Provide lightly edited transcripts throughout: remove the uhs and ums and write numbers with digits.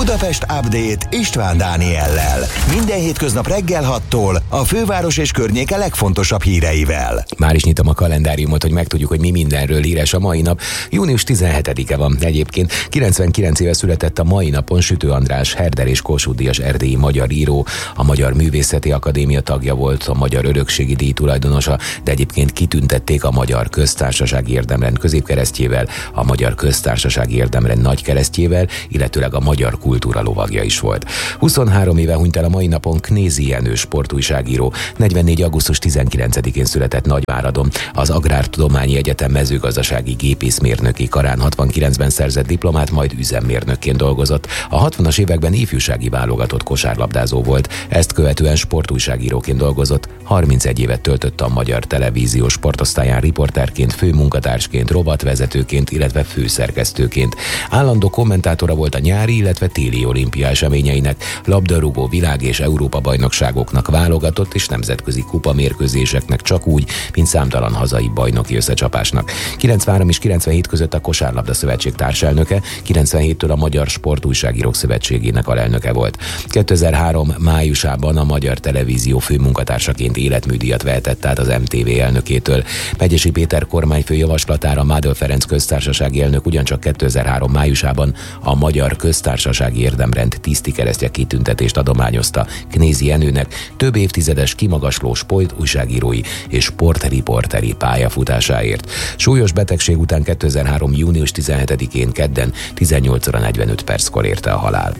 Budapest Update István Dániellel. Minden hétköznap reggel 6-tól a főváros és környéke legfontosabb híreivel. Már is nyitom a kalendáriumot, hogy megtudjuk, hogy mi mindenről híres a mai nap. Június 17-e van egyébként. 99 éve született a mai napon Sütő András, Herder és Kossuth-díjas erdélyi magyar író. A Magyar Művészeti Akadémia tagja volt, a Magyar Örökségi Díj tulajdonosa, de egyébként kitüntették a Magyar Köztársasági Érdemrend középkeresztjével, a Magyar Köztársasági Érdemrend nagykeresztjével, illetőleg a Magyar Kultúra lovagja is volt. 23 éve hunyt el a mai napon Knézi Jenő sportújságíró. 44. augusztus 19-én született Nagyváradon. Az Agrártudományi Egyetem mezőgazdasági gépészmérnöki karán 69-ben szerzett diplomát, majd üzemmérnökként dolgozott. A 60-as években ifjúsági válogatott kosárlabdázó volt. Ezt követően sportújságíróként dolgozott. 31 évet töltött a Magyar Televízió sportosztályán riporterként, főmunkatársként, rovatvezetőként, illetve főszerkesztőként. Állandó kommentátora volt a nyári, illetve téli olimpia eseményeinek, labdarúgó világ- és Európa-bajnokságoknak, válogatott és nemzetközi kupamérkőzéseknek, csak úgy, mint számtalan hazai bajnoki összecsapásnak. 93 és 97 között a Kosárlabda Szövetség társelnöke, 97-től a Magyar Sportújságírók Szövetségének alelnöke volt. 2003 májusában a Magyar Televízió főmunkatársaként életműdíjat vehetett át az MTV elnökétől. Megyesi Péter kormányfő javaslatára Mádl Ferenc köztársasági elnök ugyancsak 2003 májusában a Magyar Köztársasági Érdemrend tisztikeresztje kitüntetést adományozta Knézi Jenőnek több évtizedes kimagasló sportújságírói és sportriporteri pályafutásáért. Súlyos betegség után 2003. június 17-én kedden 18 óra 45 perckor érte a halál.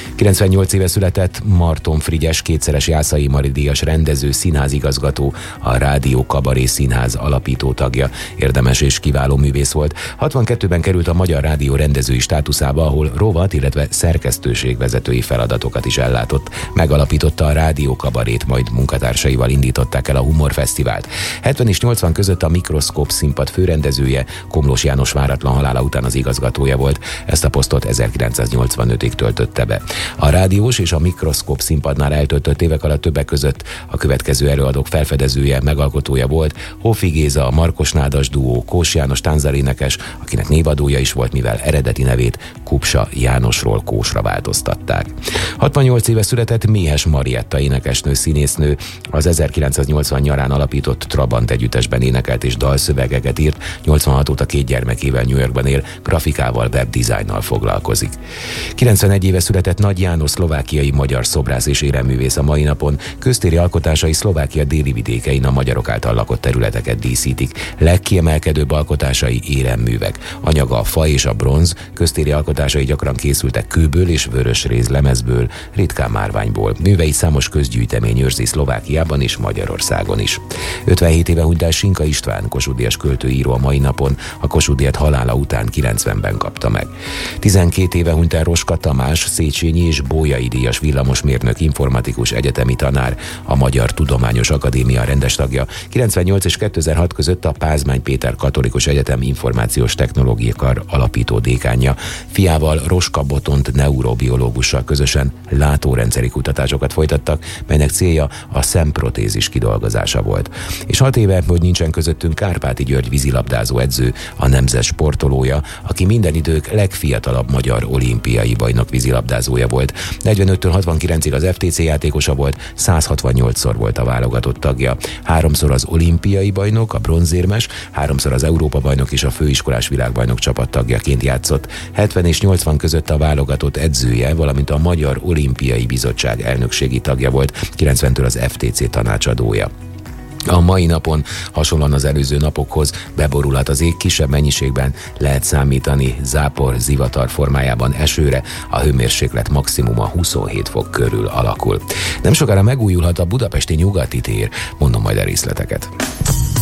98 éve született Marton Frigyes, kétszeres Jászai Mari díjas rendező, színházigazgató, a Rádió Kabaré Színház alapító tagja, érdemes és kiváló művész volt. 62-ben került a Magyar Rádió rendezői státuszába, ahol rovat, illetve szerkesztőségvezetői feladatokat is ellátott. Megalapította a Rádió Kabarét, majd munkatársaival indították el a Humorfesztivált. 70 és 80 között a Mikroszkóp színpad főrendezője, Komlós János váratlan halála után az igazgatója volt. Ezt a posztot 1985-ig töltötte be. A rádiós és a Mikroszkóp színpadnál eltöltött évek alatt többek között a következő előadók felfedezője, megalkotója volt: Hofi Géza, a Markos Nádas duó, Kós János tánzalénekes, akinek névadója is volt, mivel eredeti nevét Kupsa Jánosról Kósra változtatták. 68 éve született Méhes Marietta énekesnő, színésznő. Az 1980 nyarán alapított Trabant együttesben énekelt és dalszövegeket írt. 86 óta 2 gyermekével New Yorkban él, grafikával, webdesignnal foglalkozik. 91 éve született Nagy János, szlovákiai magyar szobrász és éremművész. A mai napon köztéri alkotásai Szlovákia déli vidékein a magyarok által lakott területeket díszítik. Legkiemelkedőbb alkotásai éremművek. Anyaga a fa és a bronz, köztéri alkotásai gyakran készültek kőből és vörösréz lemezből, ritkán márványból. Műveit számos közgyűjtemény őrzi Szlovákiában és Magyarországon is. 57 éve hunyt el Sinka István, Kossuth-díjas költőíró. A mai napon a Kossuth-díjat halála után 90-ben kapta meg. 12 éve hunyt el Roska Tamás, Széchenyi és Bolyai díjas villamosmérnök, informatikus, egyetemi tanár, a Magyar Tudományos Akadémia rendes tagja. 98 és 2006 között a Pázmány Péter Katolikus Egyetem információs technológia kar alapító dékánja. Fiával, Roska Botont neurobiológussal közösen látórendszeri kutatásokat folytattak, melynek célja a szemprotézis kidolgozása volt. És 6 éve, hogy nincsen közöttünk, Kárpáti György vízilabdázó edző, a nemzet sportolója, aki minden idők legfiatalabb magyar olimpiai bajnok vízilabdázója volt. 45-től 69-ig az FTC játékosa volt, 168-szor volt a válogatott tagja. 3-szor az olimpiai bajnok, a bronzérmes, 3-szor az Európa-bajnok és a főiskolás világbajnok csapattagjaként játszott. 70 és 80 között a válogatott edzője, valamint a Magyar Olimpiai Bizottság elnökségi tagja volt, 90-től az FTC tanácsadója. A mai napon hasonlóan az előző napokhoz beborulhat az ég, kisebb mennyiségben lehet számítani zápor, zivatar formájában esőre, a hőmérséklet maximuma 27 fok körül alakul. Nem sokára megújulhat a budapesti Nyugati tér, mondom majd a részleteket.